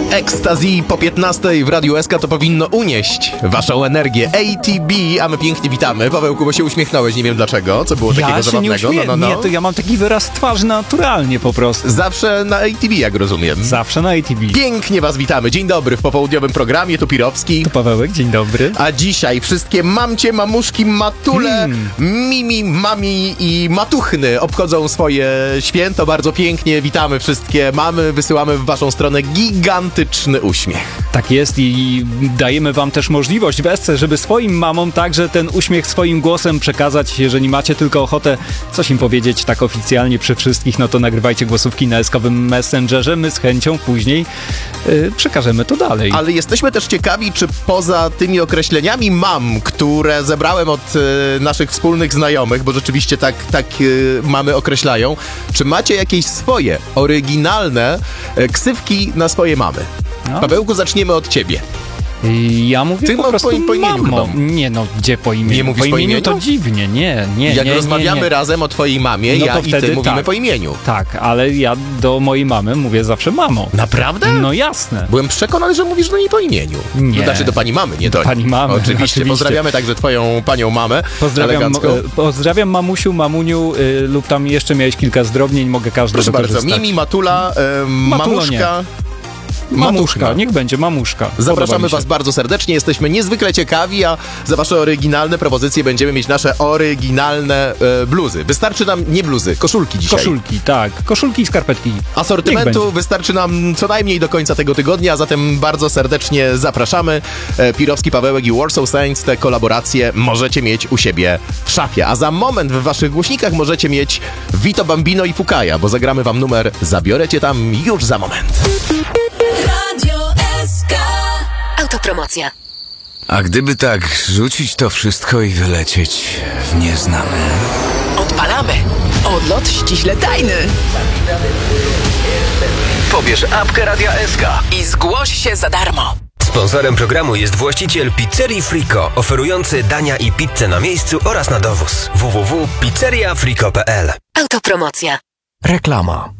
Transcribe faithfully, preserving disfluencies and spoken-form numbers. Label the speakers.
Speaker 1: Ecstasy po piętnastej w Radiu S K to powinno unieść waszą energię. A T B, a my pięknie witamy. Pawełku, bo się uśmiechnąłeś, nie wiem dlaczego. Co było
Speaker 2: ja
Speaker 1: takiego
Speaker 2: się
Speaker 1: zabawnego?
Speaker 2: Nie,
Speaker 1: no, no, no.
Speaker 2: nie, to ja mam taki wyraz twarzy naturalnie po prostu.
Speaker 1: Zawsze na A T B, jak rozumiem.
Speaker 2: Zawsze na A T B.
Speaker 1: Pięknie was witamy. Dzień dobry w popołudniowym programie. Tu Pirowski.
Speaker 2: To Pawełek, dzień dobry.
Speaker 1: A dzisiaj wszystkie mamcie, mamuszki, matule,
Speaker 2: Hmm.
Speaker 1: mimi, mami i matuchny obchodzą swoje święto. Bardzo pięknie witamy wszystkie mamy. Wysyłamy w waszą stronę gigantyczny uśmiech.
Speaker 2: Tak jest i dajemy wam też możliwość, Wesce, żeby swoim mamom także ten uśmiech swoim głosem przekazać. Jeżeli macie tylko ochotę coś im powiedzieć tak oficjalnie przy wszystkich, no to nagrywajcie głosówki na eskowym Messengerze. My z chęcią później yy, przekażemy to dalej.
Speaker 1: Ale jesteśmy też ciekawi, czy poza tymi określeniami mam, które zebrałem od y, naszych wspólnych znajomych, bo rzeczywiście tak, tak y, mamy określają, czy macie jakieś swoje, oryginalne y, ksywki na swoje mamy?
Speaker 2: No.
Speaker 1: Pawełku, zaczniemy od ciebie.
Speaker 2: Ja mówię
Speaker 1: Ty
Speaker 2: po
Speaker 1: masz
Speaker 2: prostu
Speaker 1: po im- po imieniu
Speaker 2: mamo.
Speaker 1: chyba.
Speaker 2: Nie no, gdzie po imieniu?
Speaker 1: Nie mówisz
Speaker 2: po
Speaker 1: po
Speaker 2: imieniu?
Speaker 1: imieniu?
Speaker 2: To dziwnie, nie, nie,
Speaker 1: Jak
Speaker 2: nie,
Speaker 1: rozmawiamy
Speaker 2: nie, nie.
Speaker 1: razem o twojej mamie,
Speaker 2: No
Speaker 1: ja
Speaker 2: to
Speaker 1: i ty
Speaker 2: wtedy
Speaker 1: mówimy
Speaker 2: tak.
Speaker 1: po imieniu.
Speaker 2: Tak, ale ja do mojej mamy mówię zawsze mamo.
Speaker 1: Naprawdę?
Speaker 2: No jasne.
Speaker 1: Byłem przekonany, że mówisz do niej po imieniu.
Speaker 2: Nie.
Speaker 1: No, znaczy do pani mamy, nie do
Speaker 2: Pani mamy,
Speaker 1: Oczywiście.
Speaker 2: oczywiście.
Speaker 1: Pozdrawiamy także twoją panią mamę.
Speaker 2: Pozdrawiam,
Speaker 1: elegancką.
Speaker 2: e, pozdrawiam mamusiu, mamuniu y, lub tam jeszcze miałeś kilka zdrobnień, mogę każdy
Speaker 1: Proszę bardzo,
Speaker 2: wykorzystać.
Speaker 1: Mimi, Matula, e,
Speaker 2: Matulo
Speaker 1: mamuszka.
Speaker 2: Mamuszka,
Speaker 1: Matuchna.
Speaker 2: niech będzie mamuszka. Podoba
Speaker 1: Zapraszamy
Speaker 2: mi się.
Speaker 1: was bardzo serdecznie, jesteśmy niezwykle ciekawi, a za wasze oryginalne propozycje będziemy mieć nasze oryginalne e, bluzy. Wystarczy nam, nie bluzy, koszulki dzisiaj.
Speaker 2: Koszulki, tak. Koszulki i skarpetki. Niech
Speaker 1: Asortymentu
Speaker 2: będzie.
Speaker 1: wystarczy nam co najmniej do końca tego tygodnia, a zatem bardzo serdecznie zapraszamy. E, Pirowski, Pawełek i Warsaw Saints, te kolaboracje możecie mieć u siebie w szafie. A za moment w waszych głośnikach możecie mieć Vito Bambino i Fukaja, bo zagramy wam numer Zabiorę cię tam już za moment.
Speaker 3: Autopromocja.
Speaker 4: A gdyby tak rzucić to wszystko i wylecieć w nieznane?
Speaker 3: Odpalamy. Odlot ściśle tajny.
Speaker 5: Pobierz apkę Radia S K.
Speaker 3: I zgłoś się za darmo.
Speaker 5: Sponsorem programu jest właściciel Pizzerii Frico, oferujący dania i pizzę na miejscu oraz na dowóz. w w w kropka pizzeria frico kropka p l.
Speaker 3: Autopromocja.
Speaker 4: Reklama.